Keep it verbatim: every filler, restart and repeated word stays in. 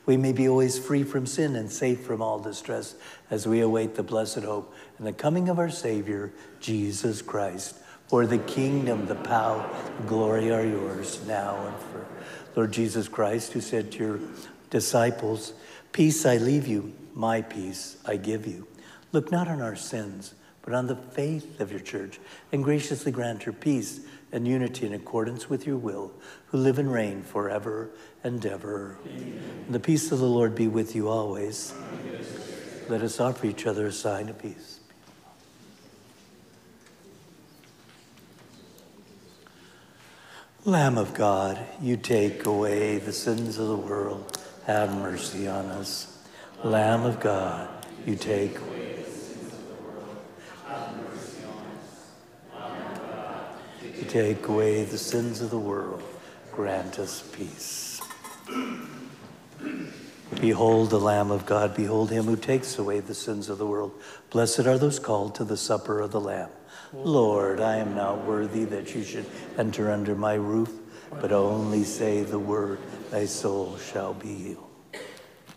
we may be always free from sin and safe from all distress as we await the blessed hope and the coming of our Savior, Jesus Christ. For the kingdom, the power, the glory are yours now and forever. Lord Jesus Christ, who said to your disciples, peace I leave you, my peace I give you. Look not on our sins, but on the faith of your church, and graciously grant her peace and unity in accordance with your will, who live and reign forever and ever. And the peace of the Lord be with you always. Let us offer each other a sign of peace. Lamb of God, you take away the sins of the world. Have mercy on us. Lamb of God, you take away the sins of the world. Have mercy on us. Lamb of God, you take away the sins of the world. Grant us peace. Behold the Lamb of God. Behold him who takes away the sins of the world. Blessed are those called to the supper of the Lamb. Lord, I am not worthy that you should enter under my roof, but only say the word, thy soul shall be healed.